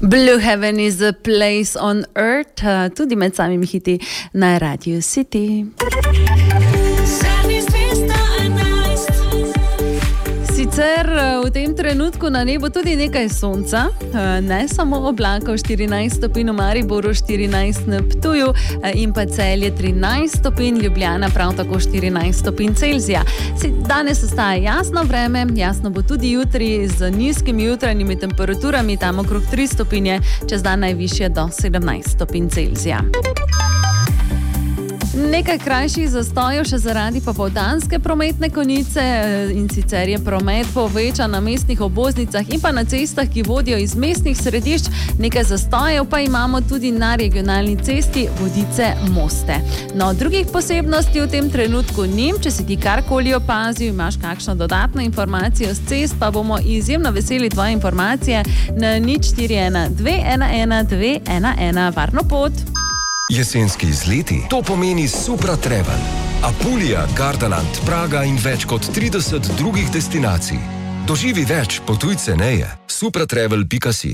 Blue Heaven is a place on earth, tudi med samimi hiti na Radio City. Sicer v tem trenutku na nebu tudi nekaj sonca, ne samo oblakov, 14 stopinj v Mariboru, 14 na Ptuju in pa Celje 13 stopinj, Ljubljana prav tako 14 stopinj Celzija. Danes ostaja jasno vreme, jasno bo tudi jutri z nizkimi jutranjimi temperaturami, tam okrog 3 stopinje, čez dan najvišje do 17 stopinj Celzija. Nekaj krajših zastojev še zaradi popoldanske prometne konice in sicer je promet povečan na mestnih obvoznicah in pa na cestah, ki vodijo iz mestnih središč. Nekaj zastojev pa imamo tudi na regionalni cesti Vodice-Moste. No, drugih posebnosti v tem trenutku ni. Če si ti karkoli opazil, imaš kakšno dodatno informacijo z cest, pa bomo izjemno veseli tvoje informacije na 041 211 211. Varno pot! Jesenski izleti, to pomeni Supra Travel. Apulija, Gardaland, Praga in več kot 30 drugih destinacij. Doživi več, potuj ceneje. supratravel.si.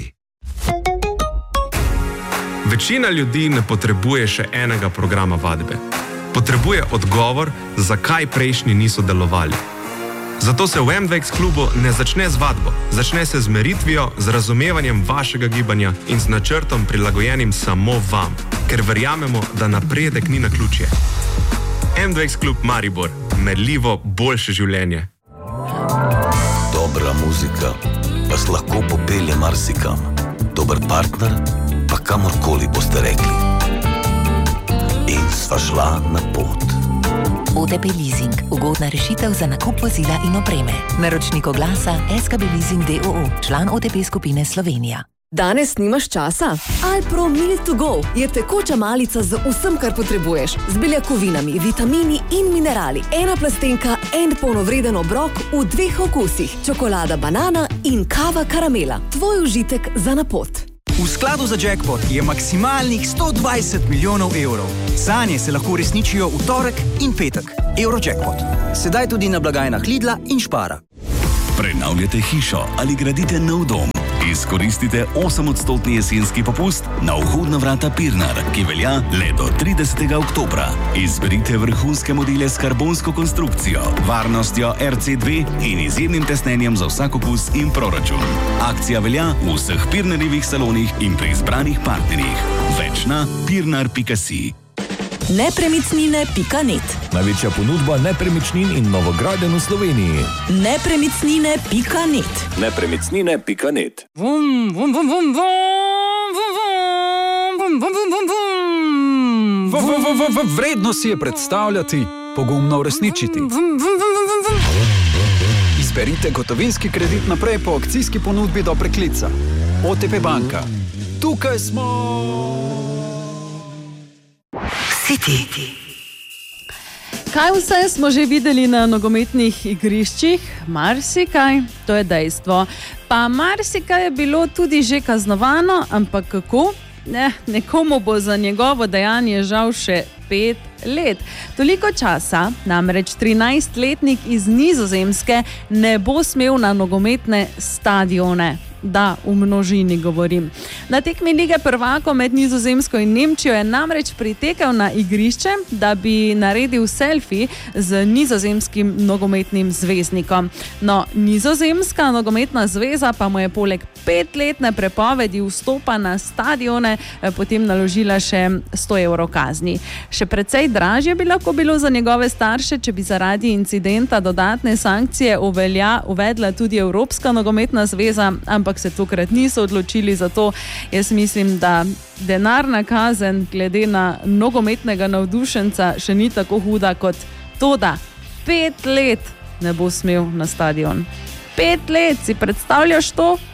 Večina ljudi ne potrebuje še enega programa vadbe. Potrebuje odgovor, zakaj prejšnji niso delovali. Zato se v MDX klubu ne začne z vadbo, začne se z meritvijo, z razumevanjem vašega gibanja in z načrtom prilagojenim samo vam, ker verjamemo, da napredek ni naključje. MDX klub Maribor, merljivo boljše življenje. Dobra muzika vas lahko popelje marsikam. Dober partner pa kamorkoli boste rekli. In sva šla na pot. OTP Leasing. Ugodna rešitev za nakup vozila in opreme. Naročnik oglasa SKB Leasing d.o.o. Član OTP skupine Slovenija. Danes nimaš časa? Alpro Milk to Go je tekoča malica z vsem, kar potrebuješ. Z beljakovinami, vitamini in minerali. Ena plastenka, en polnovreden obrok v 2 okusih. Čokolada banana in kava karamela. Tvoj užitek za na pot. V skladu za jackpot je maksimalnih 120 milijonov evrov. Sanje se lahko resničijo v torek in petek. Eurojackpot. Sedaj tudi na blagajnah Lidla in Špara. Prenavljate hišo ali gradite nov dom. Izkoristite 8% jesenski popust na vhodna vrata Pirnar, ki velja le do 30. oktobra. Izberite vrhunske modele s karbonsko konstrukcijo, varnostjo RC2 in izjemnim tesnenjem za vsak okus in proračun. Akcija velja v vseh Pirnarjevih salonih in pri izbranih partnerjih. Več na pirnar.si. Nepremicnine.net. Največja ponudba nepremičnin in novogradenj v Sloveniji. Nepremicnine.net. Nepremicnine.net. Vredno si je predstavljati, pogumno uresničiti. Izberite gotovinski kredit naprej po akcijski ponudbi do preklica. OTP banka. Tukaj smo! Kaj vse smo že videli na nogometnih igriščih? Marsikaj, to je dejstvo. Pa marsikaj je bilo tudi že kaznovano, ampak kako? Nekomu bo za njegovo dejanje žal še 5 let. Toliko časa namreč 13-letnik iz Nizozemske ne bo smel na nogometne stadione. Da, v množini govorim. Na tekmi Lige prvakov med Nizozemsko in Nemčijo je namreč pritekel na igrišče, da bi naredil selfie z nizozemskim nogometnim zvezdnikom. No, Nizozemska nogometna zveza pa mu je poleg 5-letne prepovedi vstopa na stadione potem naložila še 100 evrov kazni. Še precej dražje bi lahko bilo za njegove starše, če bi zaradi incidenta dodatne sankcije uvedla tudi Evropska nogometna zveza, ampak se tokrat niso odločili za to. Jaz mislim, da denarna kazen glede na nogometnega navdušenca še ni tako huda kot to, da 5 let ne bo smel na stadion. 5 let, si predstavljaš to?